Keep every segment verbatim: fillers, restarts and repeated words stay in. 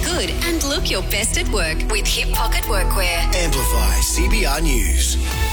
good and look your best at work with Hip Pocket Workwear. Amplify C B R News.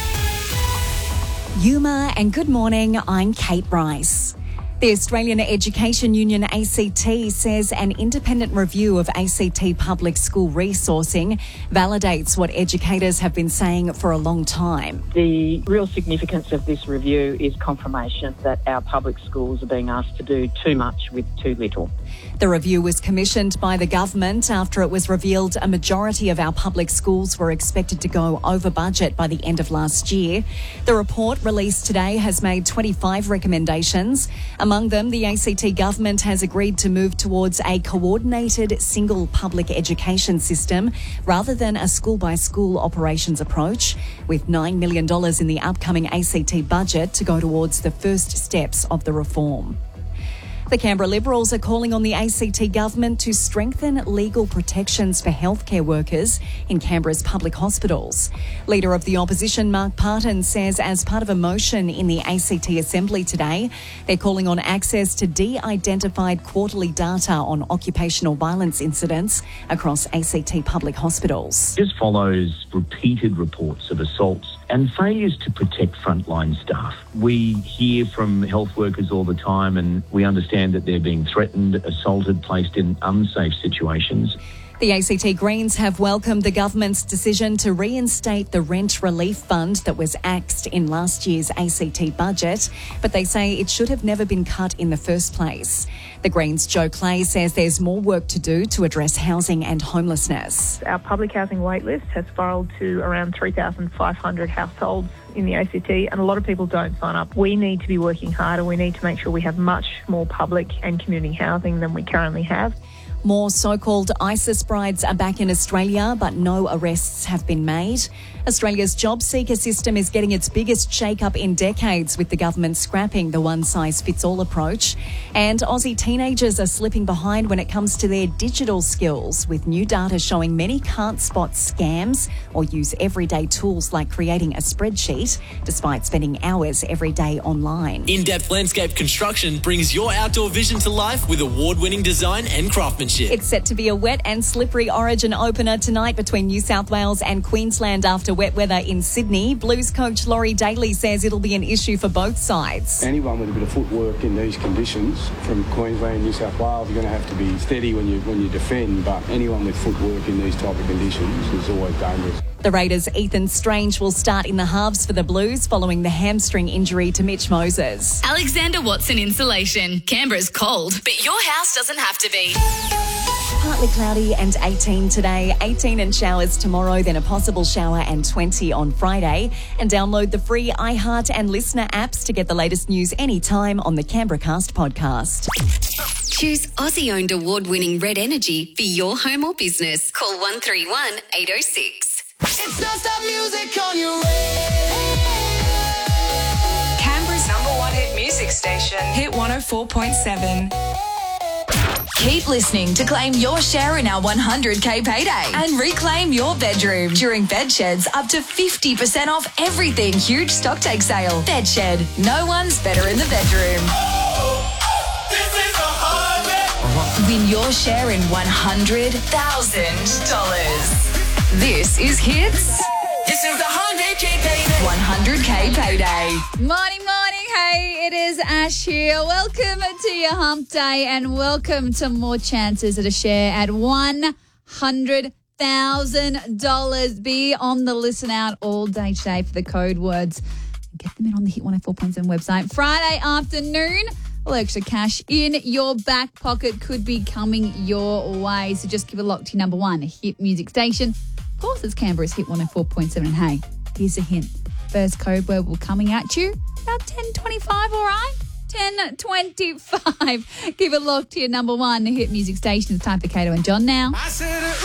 Yuma, and good morning, I'm Kate Bryce. The Australian Education Union A C T says an independent review of A C T public school resourcing validates what educators have been saying for a long time. The real significance of this review is confirmation that our public schools are being asked to do too much with too little. The review was commissioned by the government after it was revealed a majority of our public schools were expected to go over budget by the end of last year. The report released today has made twenty-five recommendations. Among them, the A C T government has agreed to move towards a coordinated single public education system rather than a school-by-school operations approach, with nine million dollars in the upcoming A C T budget to go towards the first steps of the reform. The Canberra Liberals are calling on the A C T government to strengthen legal protections for healthcare workers in Canberra's public hospitals. Leader of the opposition, Mark Parton, says as part of a motion in the A C T Assembly today, they're calling on access to de-identified quarterly data on occupational violence incidents across A C T public hospitals. This follows repeated reports of assaults and failures to protect frontline staff. We hear from health workers all the time, and we understand that they're being threatened, assaulted, placed in unsafe situations. The A C T Greens have welcomed the government's decision to reinstate the rent relief fund that was axed in last year's A C T budget, but they say it should have never been cut in the first place. The Greens' Joe Clay says there's more work to do to address housing and homelessness. Our public housing waitlist has spiralled to around three thousand five hundred households in the A C T, and a lot of people don't sign up. We need to be working harder. We need to make sure we have much more public and community housing than we currently have. More so-called ISIS brides are back in Australia, but no arrests have been made. Australia's job seeker system is getting its biggest shake-up in decades, with the government scrapping the one-size-fits-all approach. And Aussie teenagers are slipping behind when it comes to their digital skills, with new data showing many can't spot scams or use everyday tools like creating a spreadsheet, despite spending hours every day online. In-Depth Landscape Construction brings your outdoor vision to life with award-winning design and craftsmanship. It's set to be a wet and slippery Origin opener tonight between New South Wales and Queensland after wet weather in Sydney. Blues coach Laurie Daly says it'll be an issue for both sides. Anyone with a bit of footwork in these conditions from Queensland, New South Wales, you're going to have to be steady when you when you defend, but anyone with footwork in these type of conditions is always dangerous. The Raiders' Ethan Strange will start in the halves for the Blues following the hamstring injury to Mitch Moses. Alexander Watson Insulation. Canberra's cold, but your house doesn't have to be. Partly cloudy and eighteen today, eighteen and showers tomorrow, then a possible shower and twenty on Friday. And download the free iHeart and Listener apps to get the latest news anytime on the Canberra Cast podcast. Choose Aussie-owned award-winning Red Energy for your home or business. Call one three one, eight oh six. It's non-stop music on your radio. Canberra's number one hit music station. Hit one oh four point seven. Keep listening to claim your share in our one hundred K payday and reclaim your bedroom during Bedshed's up to fifty percent off everything huge stock take sale. Bedshed, no one's better in the bedroom. Oh, this is a holiday. Win your share in one hundred thousand dollars. This is Hits. This is the one hundred K payday. one hundred K payday. Morning, morning. Hey, it is Ash here. Welcome to your hump day and welcome to more chances at a share at one hundred thousand dollars. Be on the listen out all day today for the code words. Get them in on the Hit one oh four point seven website. Friday afternoon, a little extra cash in your back pocket could be coming your way. So just keep it locked to your number one hit music station. Of course, it's Canberra's Hit one oh four point seven. And hey, here's a hint. First code word will coming at you about ten twenty-five, all right? ten twenty-five. Keep it locked to your number one hit music station. It's time for Kato and John now. I said it